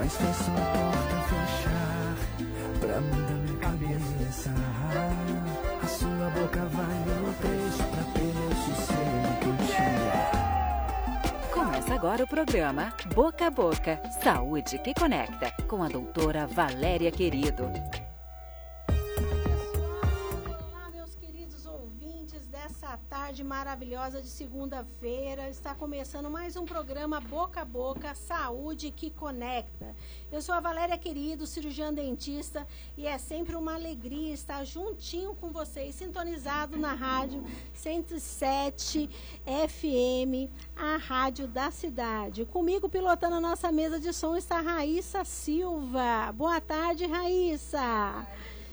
mas foi só a porta fechar pra mim da minha cabeça. A sua boca vale o preço pra ter meu sossego que eu tinha. Começa agora o programa Boca a Boca, Saúde que Conecta, com a doutora Valéria Querido. Olá, meus queridos ouvintes dessa tarde maravilhosa de segunda-feira. Está começando mais um programa Boca a Boca, Saúde que Conecta. Eu sou a Valéria Querido, cirurgiã dentista, e é sempre uma alegria estar juntinho com vocês, sintonizado na rádio 107 FM, a rádio da cidade. Comigo, pilotando a nossa mesa de som, está Raíssa Silva. Boa tarde, Raíssa.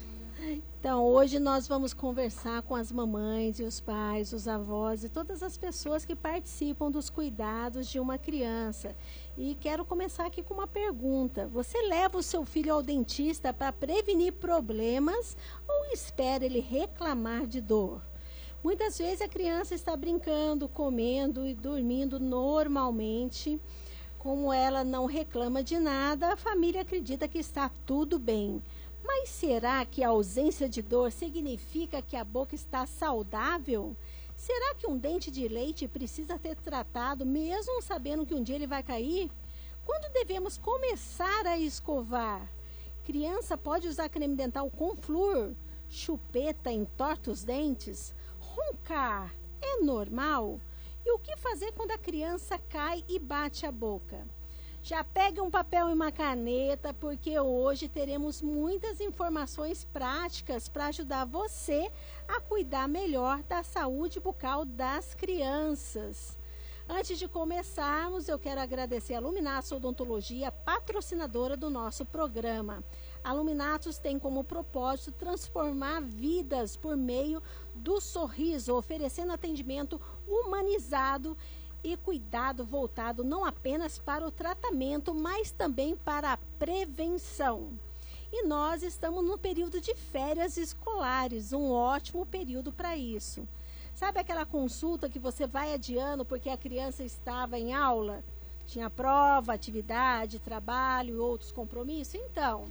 Então, hoje nós vamos conversar com as mamães e os pais, os avós e todas as pessoas que participam dos cuidados de uma criança. E quero começar aqui com uma pergunta. Você leva o seu filho ao dentista para prevenir problemas ou espera ele reclamar de dor? Muitas vezes a criança está brincando, comendo e dormindo normalmente. Como ela não reclama de nada, a família acredita que está tudo bem. Mas será que a ausência de dor significa que a boca está saudável? Será que um dente de leite precisa ser tratado mesmo sabendo que um dia ele vai cair? Quando devemos começar a escovar? Criança pode usar creme dental com flúor? Chupeta entorta os dentes? Roncar é normal? E o que fazer quando a criança cai e bate a boca? Já pegue um papel e uma caneta, porque hoje teremos muitas informações práticas para ajudar você a cuidar melhor da saúde bucal das crianças. Antes de começarmos, eu quero agradecer a Luminatus Odontologia, patrocinadora do nosso programa. A Luminatus tem como propósito transformar vidas por meio do sorriso, oferecendo atendimento humanizado e cuidado voltado não apenas para o tratamento, mas também para a prevenção. E nós estamos no período de férias escolares, um ótimo período para isso. Sabe aquela consulta que você vai adiando porque a criança estava em aula? Tinha prova, atividade, trabalho e outros compromissos? Então,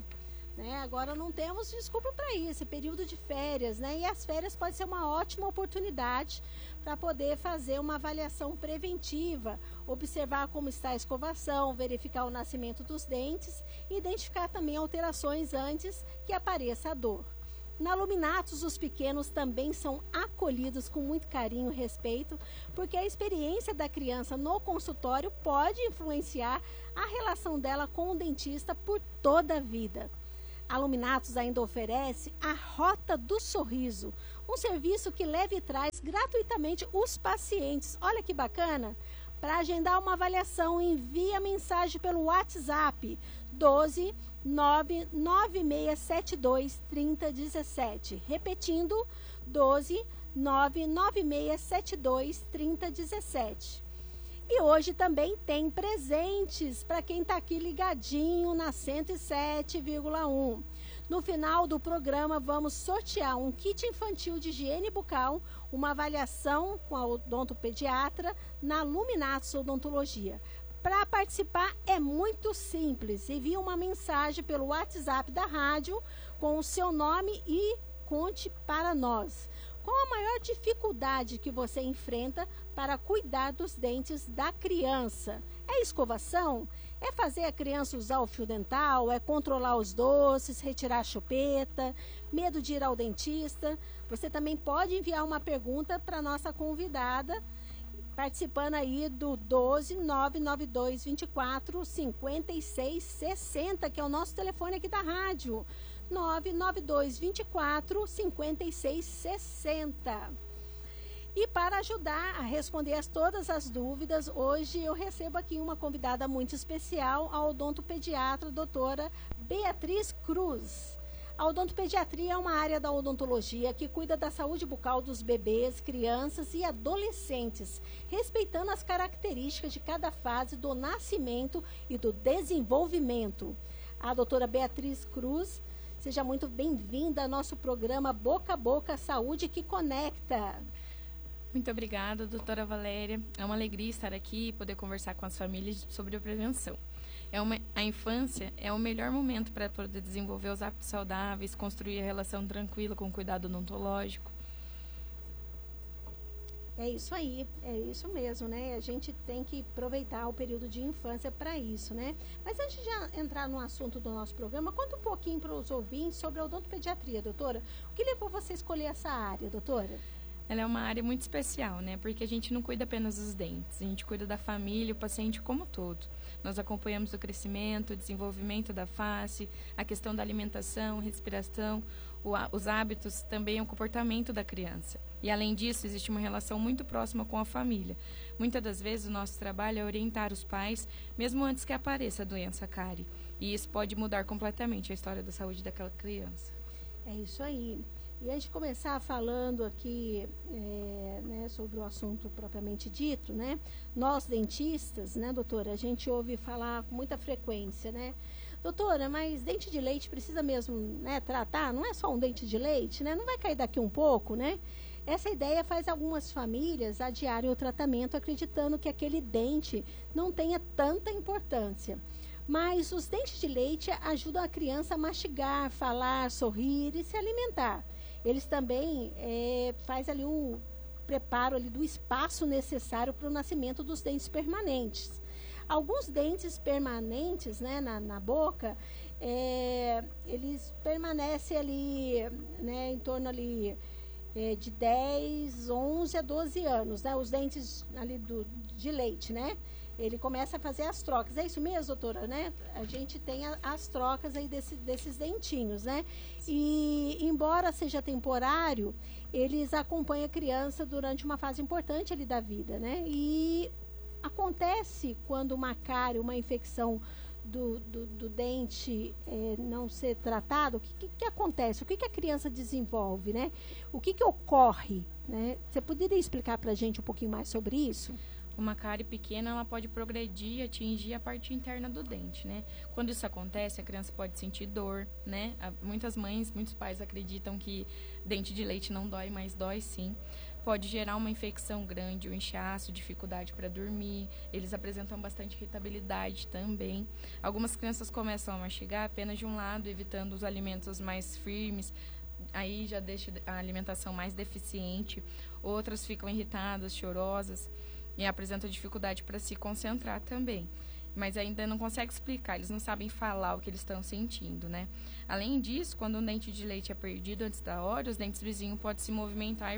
agora não temos desculpa para isso, período de férias, e as férias podem ser uma ótima oportunidade para poder fazer uma avaliação preventiva, observar como está a escovação, verificar o nascimento dos dentes e identificar também alterações antes que apareça a dor. Na Luminatus, os pequenos também são acolhidos com muito carinho e respeito, porque a experiência da criança no consultório pode influenciar a relação dela com o dentista por toda a vida. A Luminatus ainda oferece a Rota do Sorriso, um serviço que leva e traz gratuitamente os pacientes. Olha que bacana! Para agendar uma avaliação, envie a mensagem pelo WhatsApp 12 99672 3017. Repetindo, 12 99672 3017. E hoje também tem presentes para quem está aqui ligadinho na 107,1. No final do programa, vamos sortear um kit infantil de higiene bucal, uma avaliação com a odontopediatra na Luminatus Odontologia. Para participar é muito simples. Envie uma mensagem pelo WhatsApp da rádio com o seu nome e conte para nós. Qual a maior dificuldade que você enfrenta para cuidar dos dentes da criança? É escovação? É fazer a criança usar o fio dental? É controlar os doces, retirar a chupeta? Medo de ir ao dentista? Você também pode enviar uma pergunta para a nossa convidada, participando aí do 12 992 24 56 60, que é o nosso telefone aqui da rádio. 992 24 56 60. E para ajudar a responder todas as dúvidas, hoje eu recebo aqui uma convidada muito especial, a odontopediatra doutora Beatriz Cruz. A odontopediatria é uma área da odontologia que cuida da saúde bucal dos bebês, crianças e adolescentes, respeitando as características de cada fase do nascimento e do desenvolvimento. A doutora Beatriz Cruz, seja muito bem-vinda ao nosso programa Boca a Boca, Saúde que Conecta. Muito obrigada, doutora Valéria. É uma alegria estar aqui e poder conversar com as famílias sobre a prevenção. A infância é o melhor momento para poder desenvolver os hábitos saudáveis, construir a relação tranquila com o cuidado odontológico. É isso aí, é isso mesmo, né? A gente tem que aproveitar o período de infância para isso, né? Mas antes de entrar no assunto do nosso programa, conta um pouquinho para os ouvintes sobre a odontopediatria, doutora. O que levou você a escolher essa área, doutora? Ela é uma área muito especial, né? Porque a gente não cuida apenas dos dentes, a gente cuida da família, o paciente como um todo. Nós acompanhamos o crescimento, o desenvolvimento da face, a questão da alimentação, respiração, os hábitos, também o comportamento da criança. E, além disso, existe uma relação muito próxima com a família. Muitas das vezes, o nosso trabalho é orientar os pais, mesmo antes que apareça a doença cárie. E isso pode mudar completamente a história da saúde daquela criança. É isso aí. E antes de começar falando aqui né, sobre o assunto propriamente dito, né? Nós, dentistas, né, doutora, a gente ouve falar com muita frequência, né? Doutora, mas dente de leite precisa mesmo, né, tratar? Não é só um dente de leite, né? Não vai cair daqui um pouco, né? Essa ideia faz algumas famílias adiarem o tratamento, acreditando que aquele dente não tenha tanta importância. Mas os dentes de leite ajudam a criança a mastigar, falar, sorrir e se alimentar. Eles também faz ali o preparo ali do espaço necessário para o nascimento dos dentes permanentes. Alguns dentes permanentes, né, na boca, eles permanecem ali, né, em torno ali de 10, 11 a 12 anos, né, os dentes ali de leite, né? Ele começa a fazer as trocas. É isso mesmo, doutora, né? A gente tem as trocas aí desses dentinhos, né? E, embora seja temporário, eles acompanham a criança durante uma fase importante ali da vida, né? E acontece quando uma cárie, uma infecção do dente não ser tratado, o que acontece? O que a criança desenvolve, né? O que ocorre, né? Você poderia explicar para a gente um pouquinho mais sobre isso? Uma cárie pequena, ela pode progredir e atingir a parte interna do dente, né? Quando isso acontece, a criança pode sentir dor, né? Muitas mães, muitos pais acreditam que dente de leite não dói, mas dói sim. Pode gerar uma infecção grande, um inchaço, dificuldade para dormir. Eles apresentam bastante irritabilidade também. Algumas crianças começam a mastigar apenas de um lado, evitando os alimentos mais firmes. Aí já deixa a alimentação mais deficiente. Outras ficam irritadas, chorosas e apresentam dificuldade para se concentrar também. Mas ainda não consegue explicar, eles não sabem falar o que eles estão sentindo, né? Além disso, quando um dente de leite é perdido antes da hora, os dentes vizinhos podem se movimentar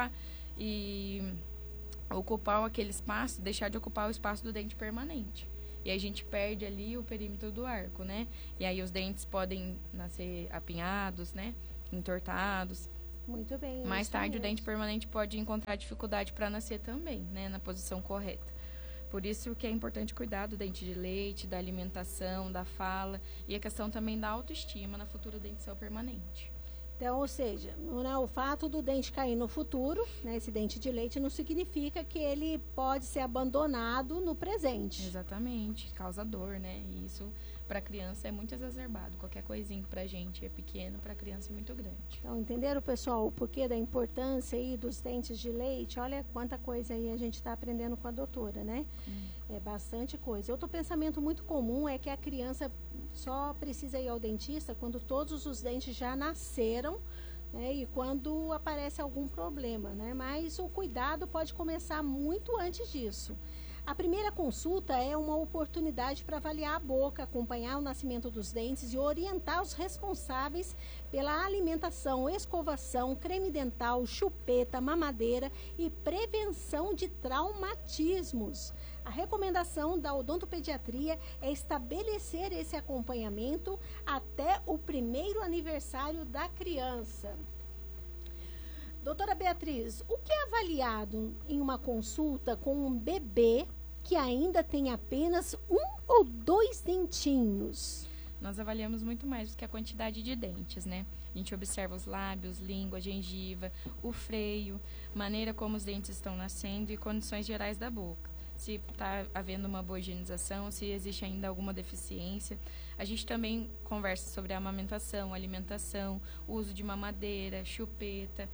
e ocupar aquele espaço, deixar de ocupar o espaço do dente permanente. E aí a gente perde ali o perímetro do arco, né? E aí os dentes podem nascer apinhados, né? Entortados. Muito bem. Mais tarde, o dente permanente pode encontrar dificuldade para nascer também, né? Na posição correta. Por isso que é importante cuidar do dente de leite, da alimentação, da fala e a questão também da autoestima na futura dentição permanente. Então, ou seja, o fato do dente cair no futuro, né, esse dente de leite, não significa que ele pode ser abandonado no presente. Exatamente, causa dor, né? E isso para a criança é muito exacerbado. Qualquer coisinha que para a gente é pequeno, para a criança é muito grande. Então, entenderam, pessoal, o porquê da importância aí dos dentes de leite? Olha quanta coisa aí a gente está aprendendo com a doutora, né? É bastante coisa. Outro pensamento muito comum é que a criança só precisa ir ao dentista quando todos os dentes já nasceram, né, e quando aparece algum problema, né? Mas o cuidado pode começar muito antes disso. A primeira consulta é uma oportunidade para avaliar a boca, acompanhar o nascimento dos dentes e orientar os responsáveis pela alimentação, escovação, creme dental, chupeta, mamadeira e prevenção de traumatismos. A recomendação da odontopediatria é estabelecer esse acompanhamento até o primeiro aniversário da criança. Doutora Beatriz, o que é avaliado em uma consulta com um bebê que ainda tem apenas 1 ou 2 dentinhos? Nós avaliamos muito mais do que a quantidade de dentes, né? A gente observa os lábios, língua, gengiva, o freio, maneira como os dentes estão nascendo e condições gerais da boca. Se está havendo uma boa higienização, se existe ainda alguma deficiência. A gente também conversa sobre a amamentação, alimentação, uso de mamadeira, chupeta.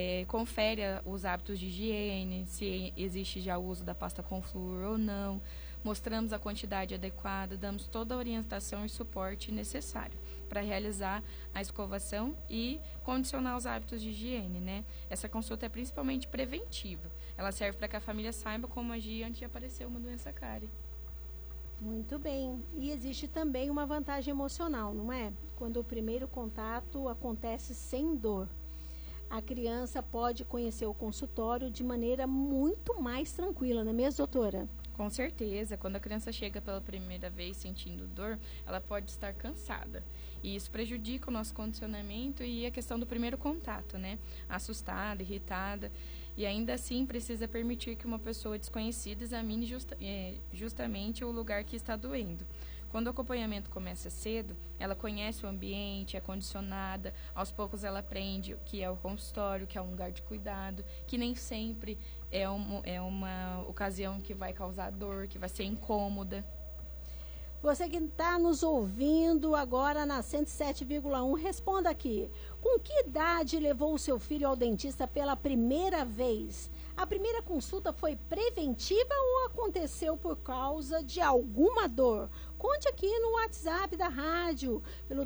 Confere os hábitos de higiene, se existe já o uso da pasta com flúor ou não. mostramos a quantidade adequada, damos toda a orientação e suporte necessário para realizar a escovação e condicionar os hábitos de higiene, né? Essa consulta é principalmente preventiva. Ela serve para que a família saiba como agir antes de aparecer uma doença cárie. Muito bem. E existe também uma vantagem emocional, não é? Quando o primeiro contato acontece sem dor. A criança pode conhecer o consultório de maneira muito mais tranquila, não é mesmo, doutora? Com certeza. Quando a criança chega pela primeira vez sentindo dor, ela pode estar cansada. E isso prejudica o nosso condicionamento e a questão do primeiro contato, né? Assustada, irritada. E ainda assim precisa permitir que uma pessoa desconhecida examine justamente o lugar que está doendo. Quando o acompanhamento começa cedo, ela conhece o ambiente, é condicionada, aos poucos ela aprende o que é o consultório, que é um lugar de cuidado, que nem sempre é uma ocasião que vai causar dor, que vai ser incômoda. Você que está nos ouvindo agora na 107,1, responda aqui. Com que idade levou o seu filho ao dentista pela primeira vez? A primeira consulta foi preventiva ou aconteceu por causa de alguma dor? Conte aqui no WhatsApp da rádio, pelo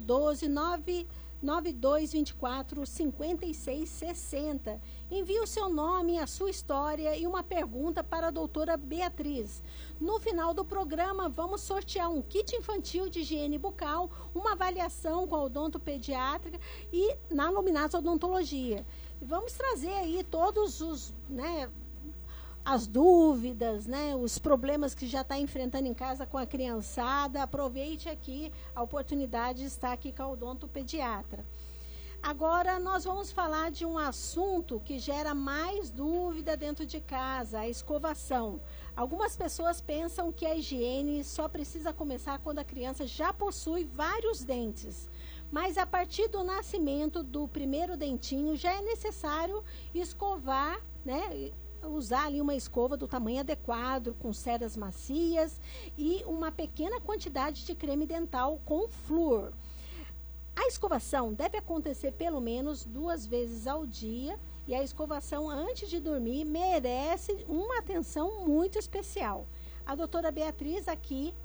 12992245660. Envie o seu nome, a sua história e uma pergunta para a doutora Beatriz. No final do programa, vamos sortear um kit infantil de higiene bucal, uma avaliação com a odontopediátrica e na Luminatos Odontologia. E vamos trazer aí todos os, as dúvidas, os problemas que já está enfrentando em casa com a criançada. Aproveite aqui a oportunidade de estar aqui com a odontopediatra. Agora nós vamos falar de um assunto que gera mais dúvida dentro de casa, a escovação. Algumas pessoas pensam que a higiene só precisa começar quando a criança já possui vários dentes. Mas a partir do nascimento do primeiro dentinho já é necessário escovar, usar ali uma escova do tamanho adequado, com cerdas macias e uma pequena quantidade de creme dental com flúor. A escovação deve acontecer pelo menos 2 vezes ao dia e a escovação antes de dormir merece uma atenção muito especial. A doutora Beatriz aqui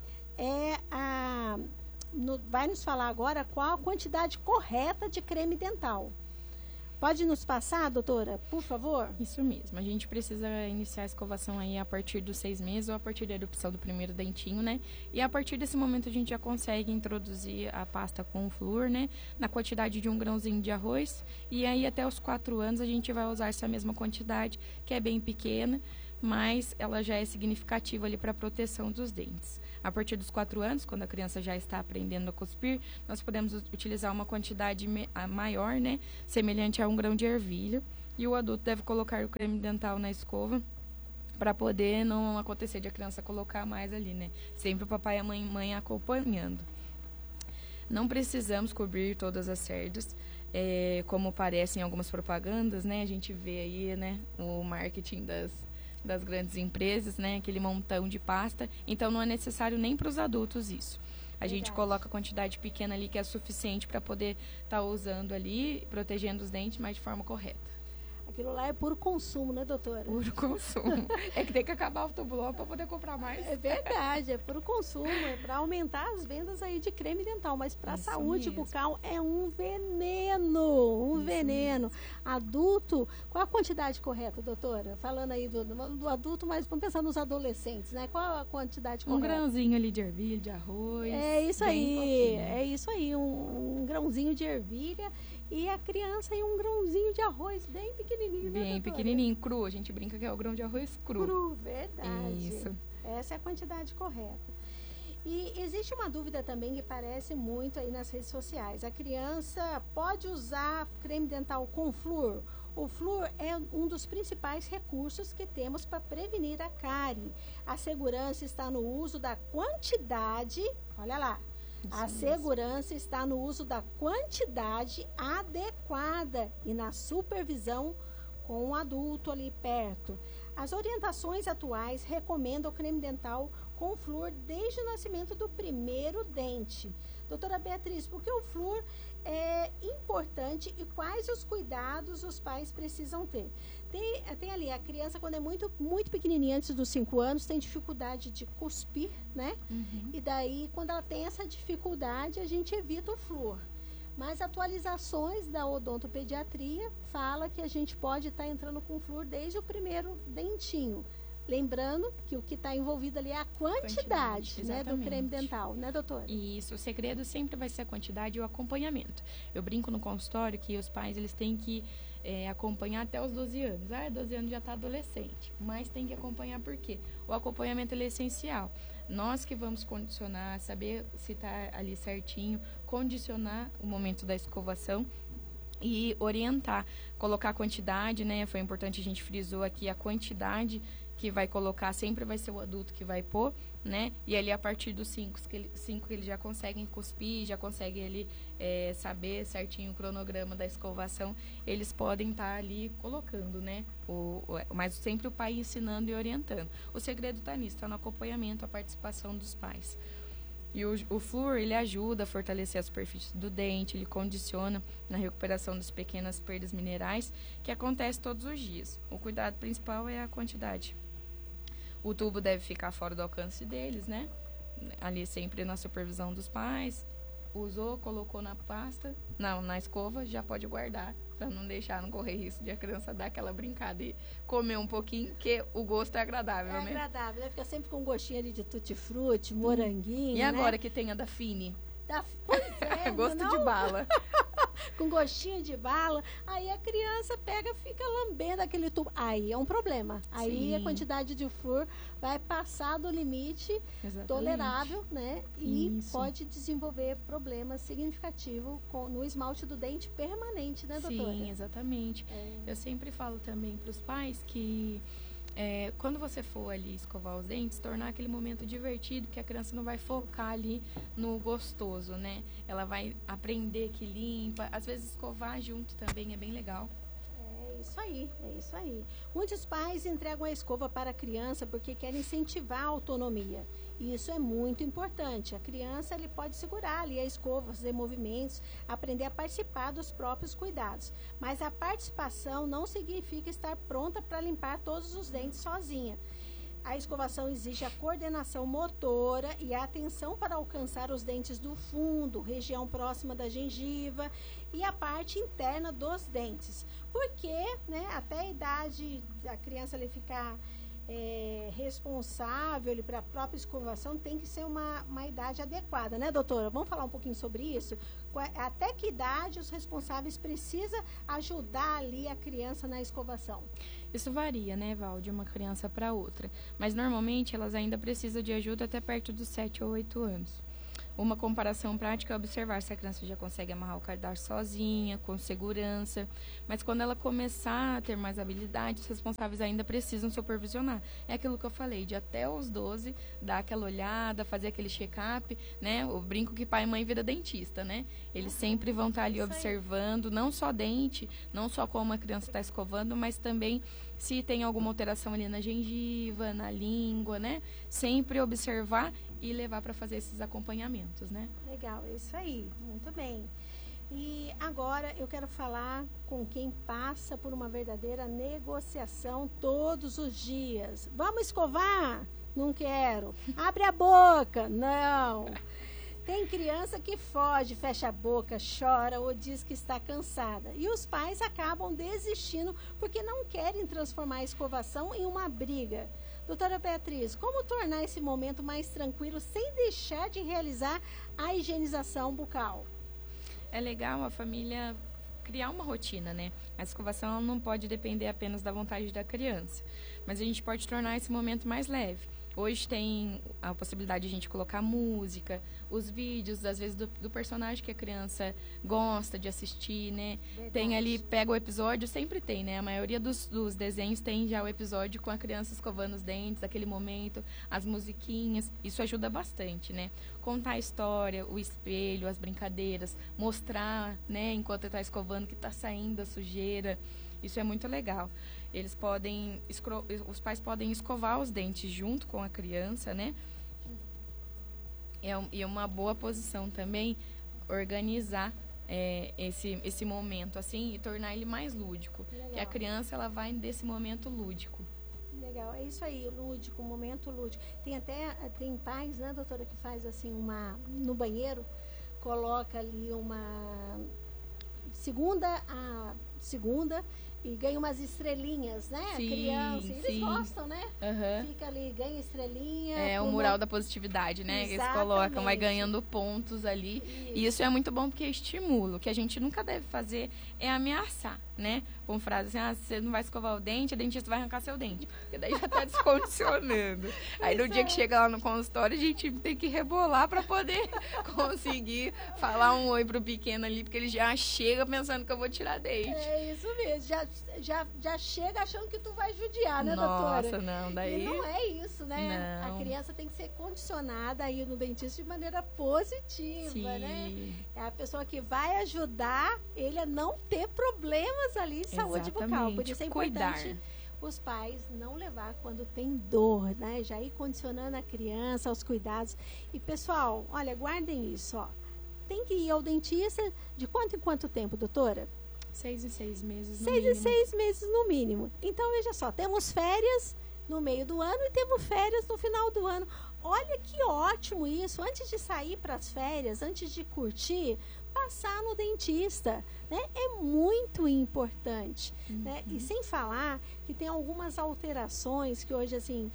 vai nos falar agora qual a quantidade correta de creme dental. Pode nos passar, doutora, por favor? Isso mesmo. A gente precisa iniciar a escovação aí a partir dos 6 meses ou a partir da erupção do primeiro dentinho, né? E a partir desse momento a gente já consegue introduzir a pasta com flúor, né? Na quantidade de 1 grãozinho de arroz. E aí até os 4 anos a gente vai usar essa mesma quantidade, que é bem pequena, mas ela já é significativa ali para a proteção dos dentes. A partir dos 4 anos, quando a criança já está aprendendo a cuspir, nós podemos utilizar uma quantidade maior, né, semelhante a 1 grão de ervilha. E o adulto deve colocar o creme dental na escova para poder não acontecer de a criança colocar mais ali, né? Sempre o papai e a mãe acompanhando. Não precisamos cobrir todas as cerdas, como parece em algumas propagandas, né? A gente vê aí, né, o marketing das grandes empresas, né? Aquele montão de pasta. Então, não é necessário nem para os adultos isso. A gente coloca a quantidade pequena ali que é suficiente para poder estar usando ali, protegendo os dentes, mas de forma correta. Aquilo lá é puro consumo, né, doutora? Puro consumo. É que tem que acabar o tubulão para poder comprar mais. É verdade, é puro consumo, é para aumentar as vendas aí de creme dental, mas para a saúde bucal é um veneno, Adulto, qual a quantidade correta, doutora? Falando aí do adulto, mas vamos pensar nos adolescentes, né? Qual a quantidade correta? 1 grãozinho ali de ervilha, de arroz. É isso aí, um grãozinho de ervilha. E a criança em 1 grãozinho de arroz bem pequenininho, né, bem pequenininho, cru. A gente brinca que é o grão de arroz cru. Cru, verdade. Isso. Essa é a quantidade correta. E existe uma dúvida também que aparece muito aí nas redes sociais. A criança pode usar creme dental com flúor? O flúor é um dos principais recursos que temos para prevenir a cárie. A segurança está no uso da quantidade, olha lá. A segurança está no uso da quantidade adequada e na supervisão com o adulto ali perto. As orientações atuais recomendam o creme dental com flúor desde o nascimento do primeiro dente. Doutora Beatriz, por que o flúor é importante e quais os cuidados os pais precisam ter? Tem ali, a criança quando é muito, muito pequenininha, antes dos 5 anos, tem dificuldade de cuspir, né? E daí, quando ela tem essa dificuldade, a gente evita o flúor. Mas atualizações da odontopediatria fala que a gente pode estar entrando com flúor desde o primeiro dentinho. Lembrando que o que está envolvido ali é a quantidade né, do creme dental, né, doutora? Isso, o segredo sempre vai ser a quantidade e o acompanhamento. Eu brinco no consultório que os pais eles têm que acompanhar até os 12 anos. 12 anos já está adolescente, mas tem que acompanhar por quê? O acompanhamento ele é essencial. Nós que vamos condicionar, saber se está ali certinho, condicionar o momento da escovação e orientar, colocar a quantidade, né? Foi importante, a gente frisou aqui a quantidade que vai colocar, sempre vai ser o adulto que vai pôr, né? E ali a partir dos 5 que eles já conseguem cuspir, já conseguem ele saber certinho o cronograma da escovação, eles podem estar ali colocando, né? Mas sempre o pai ensinando e orientando. O segredo está nisso, está no acompanhamento, a participação dos pais. E o flúor, ele ajuda a fortalecer a superfície do dente, ele condiciona na recuperação das pequenas perdas minerais, que acontece todos os dias. O cuidado principal é a quantidade. O tubo deve ficar fora do alcance deles, né? Ali sempre na supervisão dos pais. Usou, colocou na pasta, na escova, já pode guardar, para não deixar, não correr risco de a criança dar aquela brincada e comer um pouquinho, que o gosto é agradável, né? É agradável, né? Fica sempre com um gostinho ali de tutti-frutti, moranguinho, E agora né? que tem a da Fini? Pois é, Gosto não? de bala. Com gostinho de bala, aí a criança pega, fica lambendo aquele tubo. Aí é um problema. Aí a quantidade de flúor vai passar do limite tolerável, né? E pode desenvolver problemas significativos no esmalte do dente permanente, né, doutora? Sim, exatamente. Eu sempre falo também para os pais que quando você for ali escovar os dentes, tornar aquele momento divertido, que a criança não vai focar ali no gostoso, né? Ela vai aprender que limpa. Às vezes escovar junto também é bem legal. É isso aí. Muitos pais entregam a escova para a criança porque querem incentivar a autonomia. E isso é muito importante. A criança ele pode segurar ali a escova, fazer movimentos, aprender a participar dos próprios cuidados. Mas a participação não significa estar pronta para limpar todos os dentes sozinha. A escovação exige a coordenação motora e a atenção para alcançar os dentes do fundo, região próxima da gengiva e a parte interna dos dentes. Porque, né, até a idade da criança ele ficar responsável para a própria escovação tem que ser uma idade adequada, né, doutora? Vamos falar um pouquinho sobre isso? Até que idade os responsáveis precisam ajudar ali a criança na escovação? Isso varia, né, Val, de uma criança para outra. Mas normalmente elas ainda precisam de ajuda até perto dos 7 ou 8 anos. Uma comparação prática é observar se a criança já consegue amarrar o cardápio sozinha, com segurança. Mas quando ela começar a ter mais habilidade, os responsáveis ainda precisam supervisionar. É aquilo que eu falei, de até os 12, dar aquela olhada, fazer aquele check-up, né? O brinco que pai e mãe vira dentista, né? Eles sempre vão estar ali observando, não só dente, não só como a criança está escovando, mas também se tem alguma alteração ali na gengiva, na língua, né? Sempre observar e levar para fazer esses acompanhamentos, né? Legal, é isso aí, muito bem. E agora eu quero falar com quem passa por uma verdadeira negociação todos os dias. Vamos escovar? Não quero. Abre a boca? Não. Tem criança que foge, fecha a boca, chora ou diz que está cansada. E os pais acabam desistindo porque não querem transformar a escovação em uma briga. Doutora Beatriz, como tornar esse momento mais tranquilo sem deixar de realizar a higienização bucal? É legal a família criar uma rotina, né? A escovação ela não pode depender apenas da vontade da criança, mas a gente pode tornar esse momento mais leve. Hoje tem a possibilidade de a gente colocar música, os vídeos, às vezes, do personagem que a criança gosta de assistir, né? Verdade. Tem ali, pega o episódio, sempre tem, né? A maioria dos desenhos tem já o episódio com a criança escovando os dentes, aquele momento, as musiquinhas. Isso ajuda bastante, né? Contar a história, o espelho, as brincadeiras, mostrar, né? Enquanto está escovando que está saindo a sujeira. Isso é muito legal. Os pais podem escovar os dentes junto com a criança, né? E é uma boa posição também organizar esse momento, assim, e tornar ele mais lúdico. Legal. Que a criança, ela vai desse momento lúdico. Legal, é isso aí, lúdico, momento lúdico. Tem pais, né, doutora, que faz assim no banheiro, coloca ali uma segunda e ganha umas estrelinhas, né? Sim, a criança, eles sim. gostam, né? Uhum. Fica ali, ganha estrelinha. É o mural da positividade, né? Exatamente. Eles colocam, vai ganhando pontos ali. E isso é muito bom porque estimula. O que a gente nunca deve fazer é ameaçar, né? Com frase assim, você não vai escovar o dente, a dentista vai arrancar seu dente. Porque daí já tá descondicionando. Aí no dia que chega lá no consultório, a gente tem que rebolar para poder conseguir falar um oi pro pequeno ali, porque ele já chega pensando que eu vou tirar dente. É isso mesmo, já chega achando que tu vai judiar, né, doutora? Nossa, não, daí... E não é isso, né? Não. A criança tem que ser condicionada a ir no dentista de maneira positiva, Sim. né? É a pessoa que vai ajudar ele a não ter problemas ali de saúde bucal. Por isso é importante os pais não levar quando tem dor, né? Já ir condicionando a criança aos cuidados. E, pessoal, olha, guardem isso, ó. Tem que ir ao dentista de quanto em quanto tempo, doutora? 6 em 6 meses, no 6 mínimo. em 6 meses no mínimo. Então, veja só, temos férias no meio do ano e temos férias no final do ano. Olha que ótimo isso. Antes de sair para as férias, antes de curtir, passar no dentista, né? É muito importante, né? E sem falar que tem algumas alterações que hoje, assim,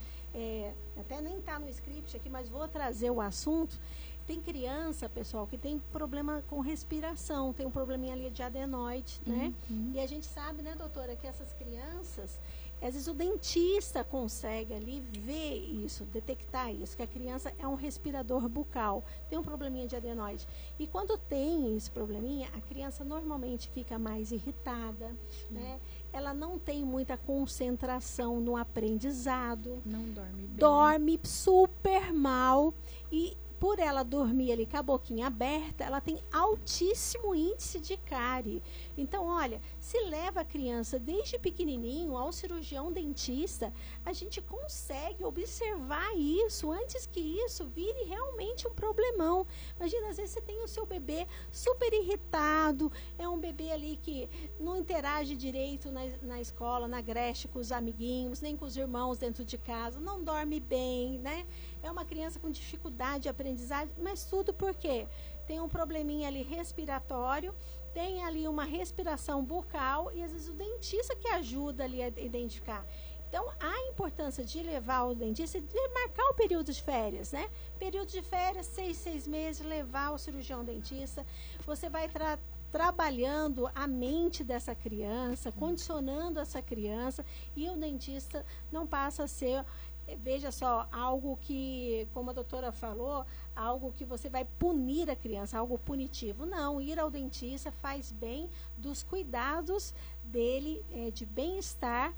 até nem está no script aqui, mas vou trazer o assunto. Tem criança, pessoal, que tem problema com respiração, tem um probleminha ali de adenoide, né? E a gente sabe, né, doutora, que essas crianças, às vezes o dentista consegue ali ver isso, detectar isso, que a criança é um respirador bucal, tem um probleminha de adenoide. E quando tem esse probleminha, a criança normalmente fica mais irritada, né? Ela não tem muita concentração no aprendizado. Não dorme bem. Dorme super mal e por ela dormir ali com a boquinha aberta, ela tem altíssimo índice de cárie. Então, olha, se leva a criança desde pequenininho ao cirurgião dentista, a gente consegue observar isso antes que isso vire realmente um problemão. Imagina, às vezes você tem o seu bebê super irritado, é um bebê ali que não interage direito na escola, na creche com os amiguinhos, nem com os irmãos dentro de casa, não dorme bem, né? É uma criança com dificuldade de aprendizagem, mas tudo porque tem um probleminha ali respiratório, tem ali uma respiração bucal e às vezes o dentista que ajuda ali a identificar. Então, a importância de levar o dentista, de marcar o período de férias, né? Período de férias, 6 meses, levar o cirurgião dentista. Você vai trabalhando a mente dessa criança, condicionando essa criança e o dentista não passa a ser... Veja só, algo que, como a doutora falou, algo que você vai punir a criança, algo punitivo. Não, ir ao dentista faz bem dos cuidados dele, de bem-estar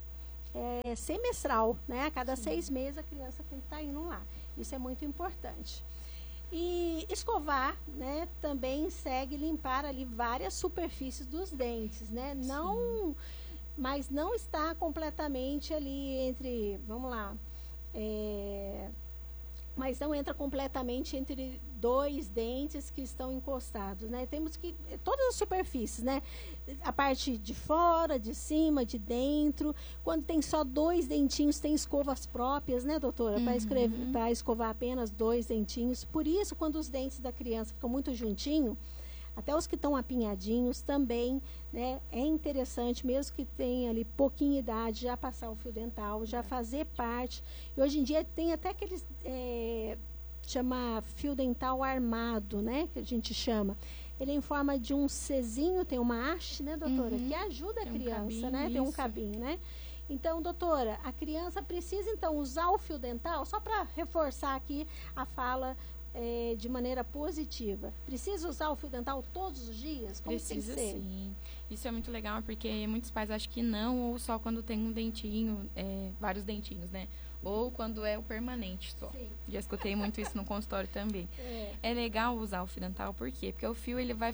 semestral, né? A cada 6 meses a criança tem que estar indo lá. Isso é muito importante. E escovar, né? Também segue limpar ali várias superfícies dos dentes, né? Não, mas não está completamente ali entre, vamos lá, mas não entra completamente entre 2 dentes que estão encostados, né? Temos que, todas as superfícies, né? A parte de fora, de cima, de dentro. Quando tem só 2 dentinhos, tem escovas próprias, né, doutora? Para escovar apenas 2 dentinhos. Por isso, quando os dentes da criança ficam muito juntinhos, até os que estão apinhadinhos também, né? É interessante, mesmo que tenha ali pouquinha idade, já passar o fio dental, já fazer parte. E hoje em dia tem até aqueles, chama fio dental armado, né? Que a gente chama. Ele é em forma de um Czinho, tem uma haste, né, doutora? Que ajuda a criança, né? Tem um cabinho, né? Então, doutora, a criança precisa, então, usar o fio dental, só para reforçar aqui a fala de maneira positiva. Precisa usar o fio dental todos os dias? Como precisa, tem que ser? Sim. Isso é muito legal, porque muitos pais acham que não, ou só quando tem um dentinho, vários dentinhos, né? Ou quando é o permanente só. Sim. Já escutei muito isso no consultório também. É legal usar o fio dental, por quê? Porque o fio, ele vai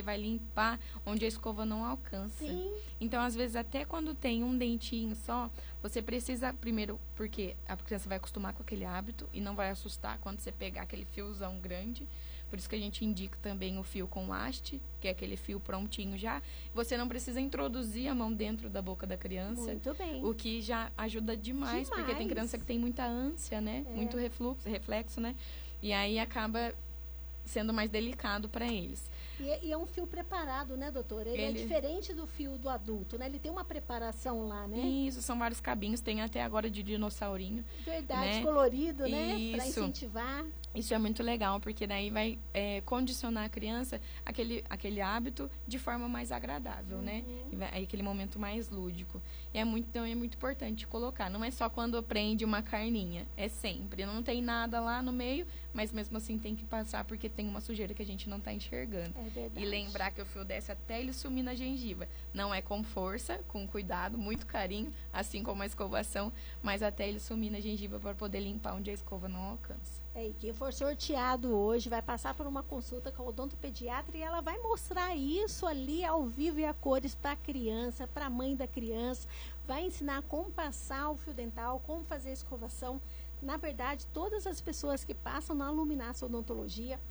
limpar onde a escova não alcança. Sim. Então, às vezes, até quando tem um dentinho só, Você precisa, primeiro, porque a criança vai acostumar com aquele hábito e não vai assustar quando você pegar aquele fiozão grande. Por isso que a gente indica também o fio com haste, que é aquele fio prontinho já. Você não precisa introduzir a mão dentro da boca da criança. Muito bem. O que já ajuda demais. Porque tem criança que tem muita ânsia, né? Muito reflexo, né? E aí acaba sendo mais delicado para eles. E é um fio preparado, né, doutora? Ele é diferente do fio do adulto, né? Ele tem uma preparação lá, né? Isso, são vários cabinhos. Tem até agora de dinossaurinho. Verdade, né? Colorido, né? Para incentivar. Isso é muito legal, porque daí vai condicionar a criança aquele hábito de forma mais agradável, né? Aí aquele momento mais lúdico. E então é muito importante colocar. Não é só quando prende uma carninha, é sempre. Não tem nada lá no meio, mas mesmo assim tem que passar, porque tem uma sujeira que a gente não está enxergando. É verdade. E lembrar que o fio desce até ele sumir na gengiva. Não é com força, com cuidado, muito carinho, assim como a escovação, mas até ele sumir na gengiva para poder limpar onde a escova não alcança. E quem for sorteado hoje vai passar por uma consulta com o odontopediatra e ela vai mostrar isso ali ao vivo e a cores para a criança, para a mãe da criança. Vai ensinar como passar o fio dental, como fazer a escovação. Na verdade, todas as pessoas que passam na Luminatos Odontologia,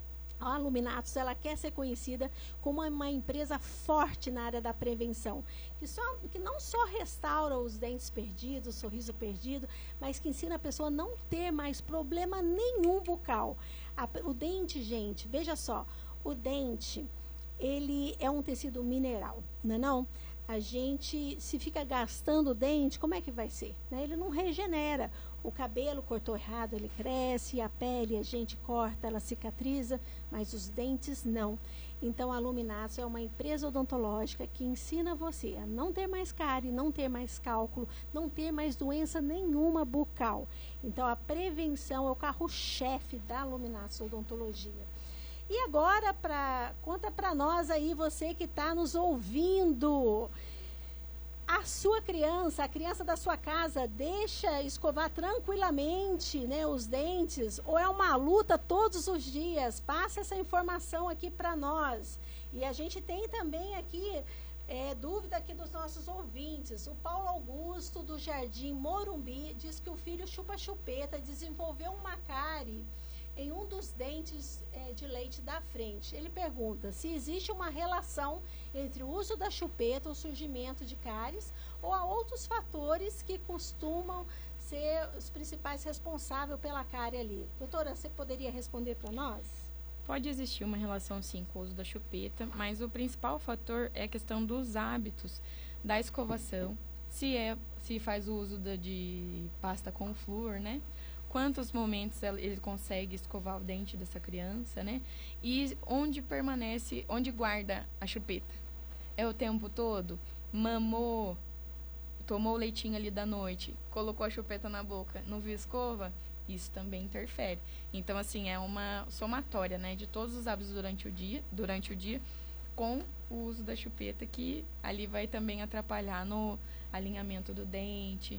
a Luminatos, ela quer ser conhecida como uma empresa forte na área da prevenção, que não só restaura os dentes perdidos, o sorriso perdido, mas que ensina a pessoa a não ter mais problema nenhum bucal. O dente, gente, veja só, o dente, ele é um tecido mineral, não é não? A gente, se fica gastando o dente, como é que vai ser? Né? Ele não regenera. O cabelo cortou errado, ele cresce, a pele a gente corta, ela cicatriza, mas os dentes não. Então, a Luminatos é uma empresa odontológica que ensina você a não ter mais cárie, não ter mais cálculo, não ter mais doença nenhuma bucal. Então, a prevenção é o carro-chefe da Luminatos Odontologia. E agora, conta para nós aí, você que está nos ouvindo. A sua criança, a criança da sua casa, deixa escovar tranquilamente, né, os dentes? Ou é uma luta todos os dias? Passa essa informação aqui para nós. E a gente tem também aqui dúvida aqui dos nossos ouvintes. O Paulo Augusto, do Jardim Morumbi, diz que o filho chupa-chupeta desenvolveu uma cárie em um dos dentes de leite da frente. Ele pergunta se existe uma relação entre o uso da chupeta, o surgimento de cáries, ou há outros fatores que costumam ser os principais responsáveis pela cárie ali. Doutora, você poderia responder para nós? Pode existir uma relação, sim, com o uso da chupeta, mas o principal fator é a questão dos hábitos da escovação, se faz o uso de pasta com flúor, né? Quantos momentos ele consegue escovar o dente dessa criança, né? E onde guarda a chupeta? É o tempo todo? Mamou, tomou o leitinho ali da noite, colocou a chupeta na boca, não viu escova? Isso também interfere. Então, assim, é uma somatória, né? De todos os hábitos durante o dia, com o uso da chupeta, que ali vai também atrapalhar no alinhamento do dente,